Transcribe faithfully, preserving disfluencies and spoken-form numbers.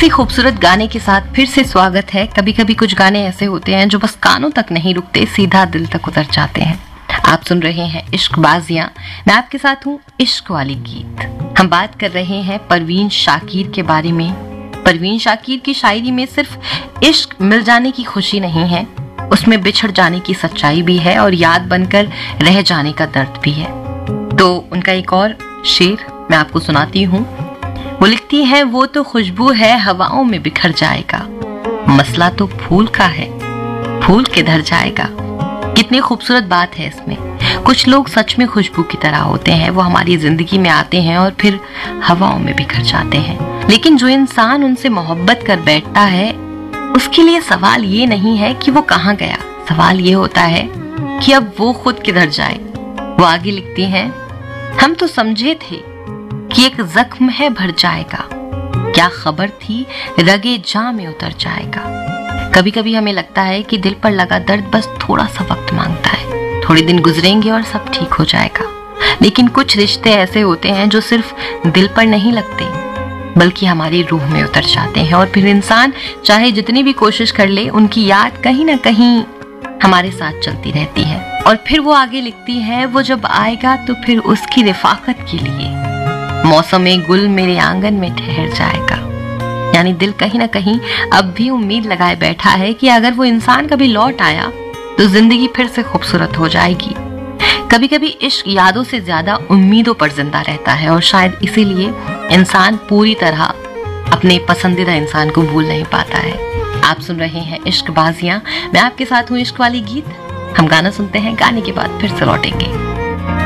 इसी खूबसूरत गाने के साथ फिर से स्वागत है। कभी कभी कुछ गाने ऐसे होते हैं जो बस कानों तक नहीं रुकते, सीधा दिल तक उतर जाते हैं। आप सुन रहे हैं इश्क बाजियां, मैं आपके साथ हूँ इश्क वाली गीत। हम बात कर रहे हैं परवीन शाकिर के बारे में। परवीन शाकिर की शायरी में सिर्फ इश्क मिल जाने की खुशी नहीं है, उसमें बिछड़ जाने की सच्चाई भी है और याद बनकर रह जाने का दर्द भी है। तो उनका एक और शेर मैं आपको सुनाती हूँ। वो लिखती है, वो तो खुशबू है हवाओं में बिखर जाएगा, मसला तो फूल का है, फूल किधर जाएगा। कितनी खूबसूरत बात है इसमें। कुछ लोग सच में खुशबू की तरह होते हैं, वो हमारी जिंदगी में आते हैं और फिर हवाओं में बिखर जाते हैं। लेकिन जो इंसान उनसे मोहब्बत कर बैठता है, उसके लिए सवाल ये नहीं है कि वो कहाँ गया, सवाल ये होता है कि अब वो खुद किधर जाए। वो आगे लिखती हैं, हम तो समझे थे कि एक जख्म है भर जाएगा, क्या खबर थी रगे जां में उतर जाएगा। कभी कभी हमें लगता है कि दिल पर लगा दर्द बस थोड़ा सा वक्त मांगता है, थोड़े दिन गुजरेंगे और सब ठीक हो जाएगा। लेकिन कुछ रिश्ते ऐसे होते हैं जो सिर्फ दिल पर नहीं लगते, बल्कि हमारी रूह में उतर जाते हैं और फिर इंसान चाहे जितनी भी कोशिश कर ले, उनकी याद कहीं ना कहीं हमारे साथ चलती रहती है। और फिर वो आगे लिखती है, वो जब आएगा तो फिर उसकी रिफाकत के लिए मौसमे गुल मेरे आंगन में ठहर जाएगा। यानी दिल कहीं ना कहीं अब भी उम्मीद लगाए बैठा है कि अगर वो इंसान कभी लौट आया तो जिंदगी फिर से खूबसूरत हो जाएगी। कभी कभी इश्क यादों से ज्यादा उम्मीदों पर जिंदा रहता है और शायद इसीलिए इंसान पूरी तरह अपने पसंदीदा इंसान को भूल नहीं पाता है। आप सुन रहे हैं इश्क बाजियां, मैं आपके साथ हूँ इश्क वाली गीत। हम गाना सुनते हैं, गाने के बाद फिर से लौटेंगे।